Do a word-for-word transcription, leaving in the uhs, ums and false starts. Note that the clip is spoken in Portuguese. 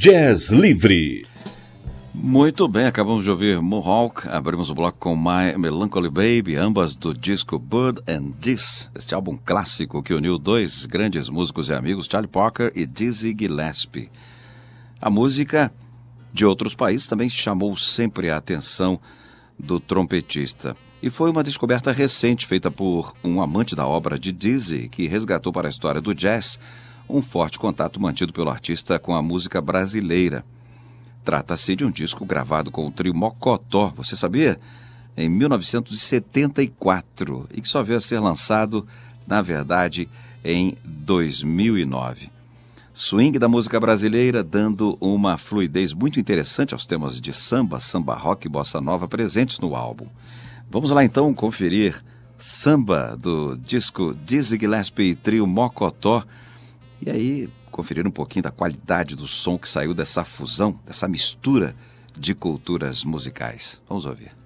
Jazz Livre. Muito bem, acabamos de ouvir Mohawk, abrimos o bloco com My Melancholy Baby, ambas do disco Bird and This, este álbum clássico que uniu dois grandes músicos e amigos, Charlie Parker e Dizzy Gillespie. A música de outros países também chamou sempre a atenção do trompetista. E foi uma descoberta recente feita por um amante da obra de Dizzy, que resgatou para a história do jazz um forte contato mantido pelo artista com a música brasileira. Trata-se de um disco gravado com o trio Mocotó, você sabia? Em mil novecentos e setenta e quatro, e que só veio a ser lançado, na verdade, em dois mil e nove. Swing da música brasileira, dando uma fluidez muito interessante aos temas de samba, samba rock e bossa nova presentes no álbum. Vamos lá então conferir Samba do disco Dizzy Gillespie e trio Mocotó, e aí conferir um pouquinho da qualidade do som que saiu dessa fusão, dessa mistura de culturas musicais. Vamos ouvir.